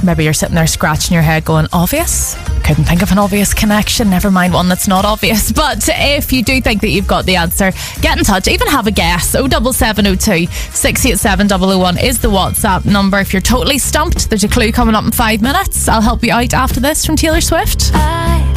Maybe you're sitting there scratching your head going, obvious? Couldn't think of an obvious connection, never mind one that's not obvious. But if you do think that you've got the answer, get in touch, even have a guess. 07702 687 001 is the WhatsApp number. If you're totally stumped, there's a clue coming up in 5 minutes. I'll help you out after this from Taylor Swift.